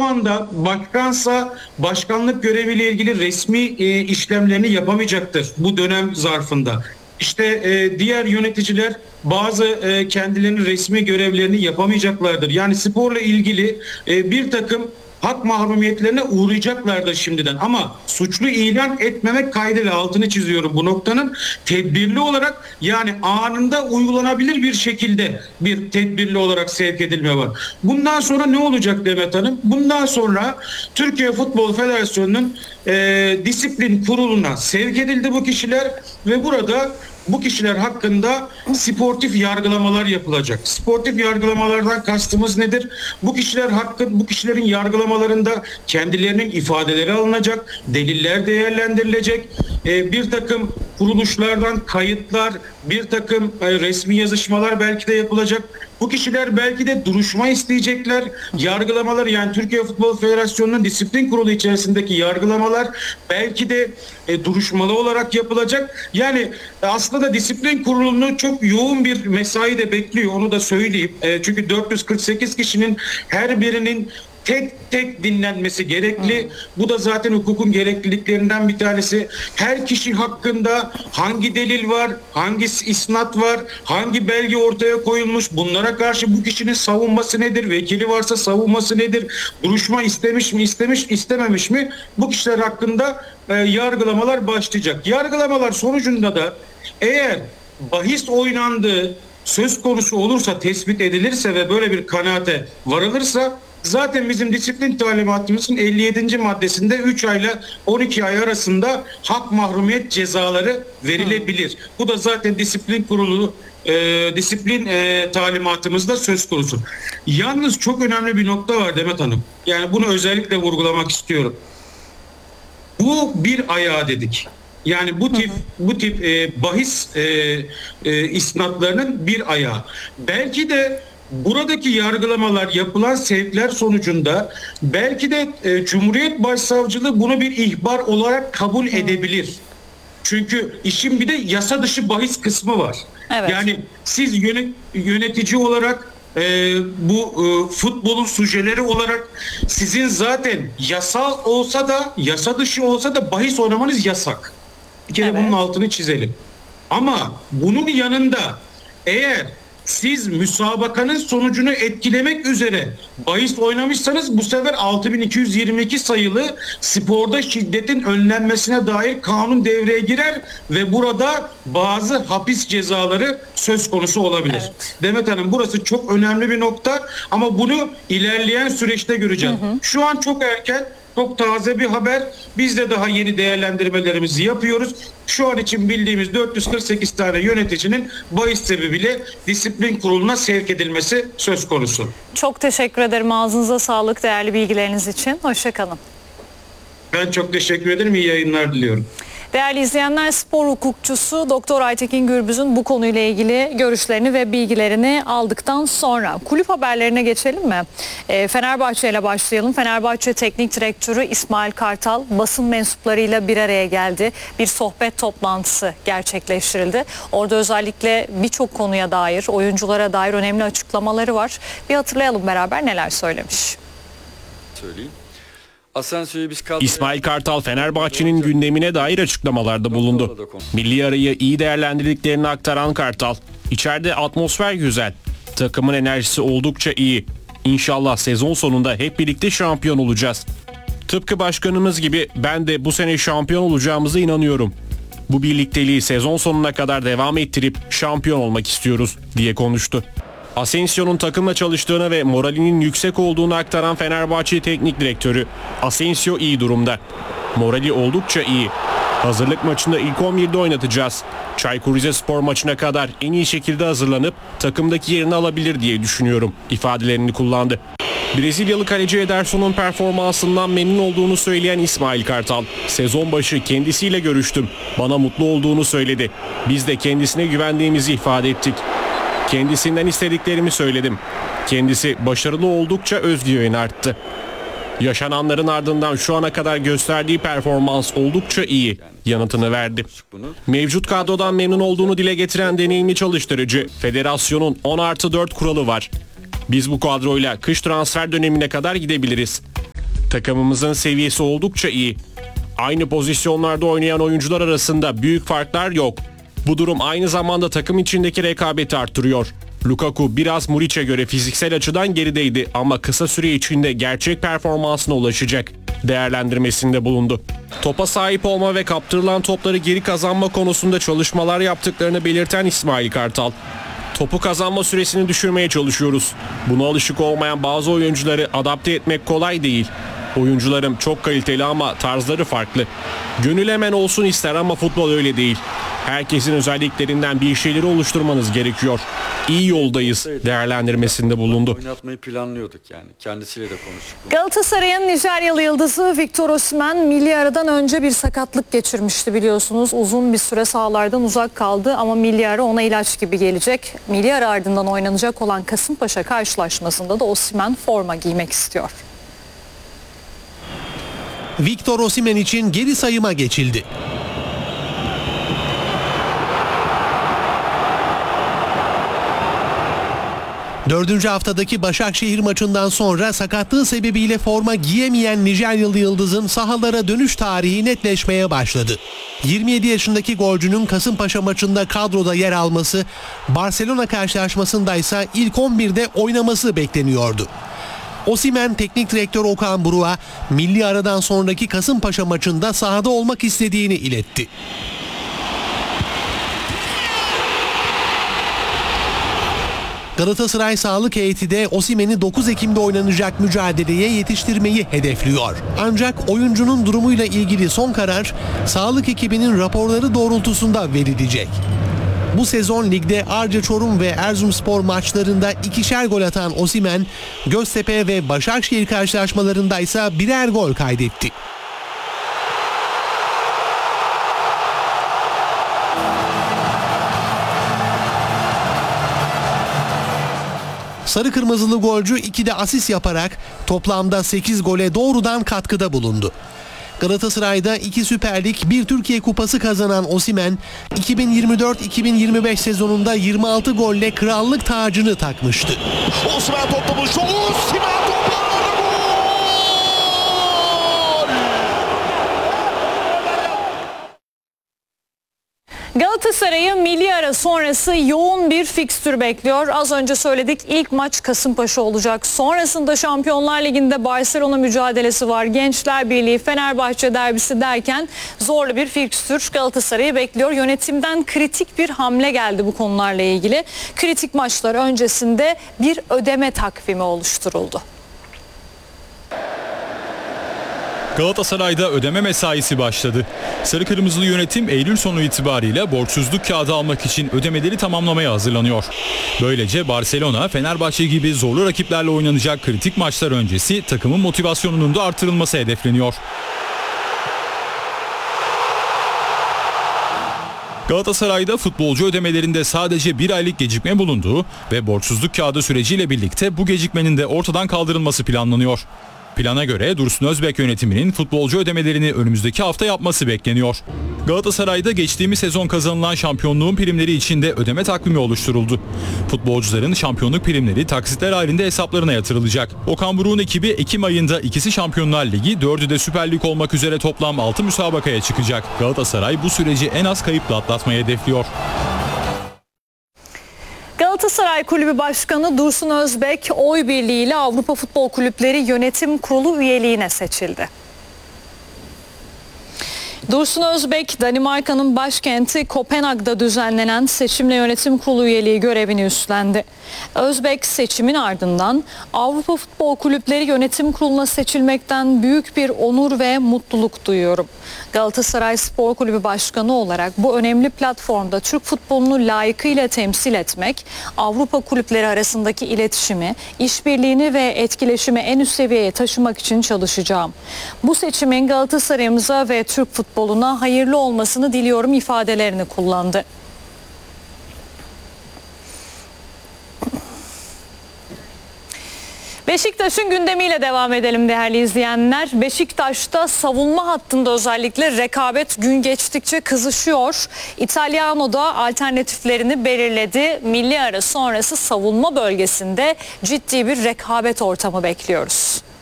anda başkansa başkanlık göreviyle ilgili resmi işlemlerini yapamayacaktır bu dönem zarfında. İşte diğer yöneticiler bazı kendilerinin resmi görevlerini yapamayacaklardır. Yani sporla ilgili bir takım hak mahrumiyetlerine uğrayacaklardır şimdiden. Ama suçlu ilan etmemek kaydıyla, altını çiziyorum bu noktanın, tedbirli olarak, yani anında uygulanabilir bir şekilde bir tedbirli olarak sevk edilme var. Bundan sonra ne olacak Demet Hanım? Bundan sonra Türkiye Futbol Federasyonu'nun disiplin kuruluna sevk edildi bu kişiler ve burada bu kişiler hakkında sportif yargılamalar yapılacak. Sportif yargılamalardan kastımız nedir? Bu kişilerin yargılamalarında kendilerinin ifadeleri alınacak, deliller değerlendirilecek, bir takım kuruluşlardan kayıtlar, bir takım resmi yazışmalar belki de yapılacak. Bu kişiler belki de duruşma isteyecekler. Yargılamalar, yani Türkiye Futbol Federasyonu'nun disiplin kurulu içerisindeki yargılamalar belki de duruşmalı olarak yapılacak. Yani aslında disiplin kurulunu çok yoğun bir mesai de bekliyor, onu da söyleyeyim. Çünkü 448 kişinin her birinin tek tek dinlenmesi gerekli. Bu da zaten hukukun gerekliliklerinden bir tanesi. Her kişi hakkında hangi delil var, hangi isnat var, hangi belge ortaya koyulmuş, bunlara karşı bu kişinin savunması nedir, vekili varsa savunması nedir, duruşma istemiş mi, istememiş mi, bu kişiler hakkında yargılamalar başlayacak. Yargılamalar sonucunda da eğer bahis oynandığı söz konusu olursa, tespit edilirse ve böyle bir kanaate varılırsa, zaten bizim disiplin talimatımızın 57. maddesinde 3 ayla 12 ay arasında hak mahrumiyet cezaları verilebilir. Bu da zaten disiplin kurulu talimatımızda söz konusu. Yalnız çok önemli bir nokta var Demet Hanım. Yani bunu özellikle vurgulamak istiyorum. Bu bir ayağı dedik. Yani bu tip bahis isnatlarının bir ayağı. Belki de buradaki yargılamalar, yapılan sevkler sonucunda belki de Cumhuriyet Başsavcılığı bunu bir ihbar olarak kabul edebilir. Çünkü işin bir de yasa dışı bahis kısmı var. Evet. Yani siz yönetici olarak bu futbolun sujeleri olarak sizin zaten yasal olsa da yasa dışı olsa da bahis oynamanız yasak. Bir kere bunun altını çizelim. Ama bunun yanında eğer siz müsabakanın sonucunu etkilemek üzere bahis oynamışsanız, bu sefer 6222 sayılı sporda şiddetin önlenmesine dair kanun devreye girer ve burada bazı hapis cezaları söz konusu olabilir. Evet. Demet Hanım, burası çok önemli bir nokta ama bunu ilerleyen süreçte göreceğiz. Şu an çok erken. Çok taze bir haber. Biz de daha yeni değerlendirmelerimizi yapıyoruz. Şu an için bildiğimiz 448 tane yöneticinin bahis sebebiyle disiplin kuruluna sevk edilmesi söz konusu. Çok teşekkür ederim. Ağzınıza sağlık değerli bilgileriniz için. Hoşça kalın. Ben çok teşekkür ederim. İyi yayınlar diliyorum. Değerli izleyenler, spor hukukçusu Doktor Aytekin Gürbüz'ün bu konuyla ilgili görüşlerini ve bilgilerini aldıktan sonra kulüp haberlerine geçelim mi? Fenerbahçe ile başlayalım. Fenerbahçe Teknik Direktörü İsmail Kartal basın mensuplarıyla bir araya geldi. Bir sohbet toplantısı gerçekleştirildi. Orada özellikle birçok konuya dair, oyunculara dair önemli açıklamaları var. Bir hatırlayalım beraber neler söylemiş. Söyleyeyim. İsmail Kartal Fenerbahçe'nin gündemine dair açıklamalarda bulundu. Milli arayı iyi değerlendirdiklerini aktaran Kartal, "İçeride atmosfer güzel, takımın enerjisi oldukça iyi. İnşallah sezon sonunda hep birlikte şampiyon olacağız. Tıpkı başkanımız gibi ben de bu sene şampiyon olacağımıza inanıyorum. Bu birlikteliği sezon sonuna kadar devam ettirip şampiyon olmak istiyoruz," diye konuştu. Asensio'nun takımla çalıştığını ve moralinin yüksek olduğunu aktaran Fenerbahçe Teknik Direktörü, "Asensio iyi durumda. Morali oldukça iyi. Hazırlık maçında ilk 11'de oynatacağız. Çaykur Rizespor maçına kadar en iyi şekilde hazırlanıp takımdaki yerini alabilir diye düşünüyorum," ifadelerini kullandı. Brezilyalı kaleci Ederson'un performansından memnun olduğunu söyleyen İsmail Kartal, "Sezon başı kendisiyle görüştüm. Bana mutlu olduğunu söyledi. Biz de kendisine güvendiğimizi ifade ettik. Kendisinden istediklerimi söyledim. Kendisi başarılı oldukça özgüveni arttı. Yaşananların ardından şu ana kadar gösterdiği performans oldukça iyi," yanıtını verdi. Mevcut kadrodan memnun olduğunu dile getiren deneyimli çalıştırıcı, "Federasyonun 10+4 kuralı var. Biz bu kadroyla kış transfer dönemine kadar gidebiliriz. Takımımızın seviyesi oldukça iyi. Aynı pozisyonlarda oynayan oyuncular arasında büyük farklar yok. Bu durum aynı zamanda takım içindeki rekabeti arttırıyor. Lukaku biraz Muriç'e göre fiziksel açıdan gerideydi ama kısa süre içinde gerçek performansına ulaşacak değerlendirmesinde bulundu. Topa sahip olma ve kaptırılan topları geri kazanma konusunda çalışmalar yaptıklarını belirten İsmail Kartal, topu kazanma süresini düşürmeye çalışıyoruz. Buna alışık olmayan bazı oyuncuları adapte etmek kolay değil. Oyuncularım çok kaliteli ama tarzları farklı. Gönül hemen olsun ister ama futbol öyle değil. Herkesin özelliklerinden bir şeyleri oluşturmanız gerekiyor. İyi yoldayız değerlendirmesinde bulundu. Oynatmayı planlıyorduk yani. Kendisiyle de konuştuk. Galatasaray'ın Nijeryalı yıldızı Victor Osimhen milli aradan önce bir sakatlık geçirmişti biliyorsunuz. Uzun bir süre sahalardan uzak kaldı ama milli ara ona ilaç gibi gelecek. Milli ara ardından oynanacak olan Kasımpaşa karşılaşmasında da Osimhen forma giymek istiyor. Victor Osimhen için geri sayıma geçildi. Dördüncü haftadaki Başakşehir maçından sonra sakatlığı sebebiyle forma giyemeyen Nijeryalı yıldızın sahalara dönüş tarihi netleşmeye başladı. 27 yaşındaki golcünün Kasımpaşa maçında kadroda yer alması, Barcelona karşılaşmasında ise ilk 11'de oynaması bekleniyordu. Osimhen teknik direktör Okan Buruk'a milli aradan sonraki Kasımpaşa maçında sahada olmak istediğini iletti. Galatasaray sağlık heyeti de Osimhen'i 9 Ekim'de oynanacak mücadeleye yetiştirmeyi hedefliyor. Ancak oyuncunun durumuyla ilgili son karar sağlık ekibinin raporları doğrultusunda verilecek. Bu sezon ligde Arca Çorum ve Erzurumspor maçlarında 2'şer gol atan Osimhen, Göztepe ve Başakşehir karşılaşmalarında ise birer gol kaydetti. Sarı kırmızılı golcü 2'de asist yaparak toplamda 8 gole doğrudan katkıda bulundu. Galatasaray'da 2 Süper Lig, 1 Türkiye Kupası kazanan Osimhen, 2024-2025 sezonunda 26 golle krallık tacını takmıştı. Osimhen toplamış. Osimhen topladı. Galatasaray'ı milli ara sonrası yoğun bir fikstür bekliyor. Az önce söyledik, ilk maç Kasımpaşa olacak. Sonrasında Şampiyonlar Ligi'nde Barcelona mücadelesi var. Gençler Birliği, Fenerbahçe derbisi derken zorlu bir fikstür Galatasaray'ı bekliyor. Yönetimden kritik bir hamle geldi bu konularla ilgili. Kritik maçlar öncesinde bir ödeme takvimi oluşturuldu. Galatasaray'da ödeme mesaisi başladı. Sarı kırmızılı yönetim Eylül sonu itibariyle borçsuzluk kağıdı almak için ödemeleri tamamlamaya hazırlanıyor. Böylece Barcelona, Fenerbahçe gibi zorlu rakiplerle oynanacak kritik maçlar öncesi takımın motivasyonunun da artırılması hedefleniyor. Galatasaray'da futbolcu ödemelerinde sadece bir aylık gecikme bulunduğu ve borçsuzluk kağıdı süreciyle birlikte bu gecikmenin de ortadan kaldırılması planlanıyor. Plana göre Dursun Özbek yönetiminin futbolcu ödemelerini önümüzdeki hafta yapması bekleniyor. Galatasaray'da geçtiğimiz sezon kazanılan şampiyonluğun primleri için de ödeme takvimi oluşturuldu. Futbolcuların şampiyonluk primleri taksitler halinde hesaplarına yatırılacak. Okan Buruk'un ekibi Ekim ayında ikisi Şampiyonlar Ligi, 4'ü de Süper Lig olmak üzere toplam 6 müsabakaya çıkacak. Galatasaray bu süreci en az kayıpla atlatmayı hedefliyor. Galatasaray Kulübü Başkanı Dursun Özbek oy birliğiyle Avrupa Futbol Kulüpleri Yönetim Kurulu üyeliğine seçildi. Dursun Özbek, Danimarka'nın başkenti Kopenhag'da düzenlenen seçimle yönetim kurulu üyeliği görevini üstlendi. Özbek seçimin ardından Avrupa Futbol Kulüpleri Yönetim Kurulu'na seçilmekten büyük bir onur ve mutluluk duyuyorum. Galatasaray Spor Kulübü Başkanı olarak bu önemli platformda Türk futbolunu layıkıyla temsil etmek, Avrupa kulüpleri arasındaki iletişimi, işbirliğini ve etkileşimi en üst seviyeye taşımak için çalışacağım. Bu seçimin Galatasaray'ımıza ve Türk futboluna hayırlı olmasını diliyorum ifadelerini kullandı. Beşiktaş'ın gündemiyle devam edelim değerli izleyenler. Beşiktaş'ta savunma hattında özellikle rekabet gün geçtikçe kızışıyor. İtalyano da alternatiflerini belirledi. Milli ara sonrası savunma bölgesinde ciddi bir rekabet ortamı bekliyoruz.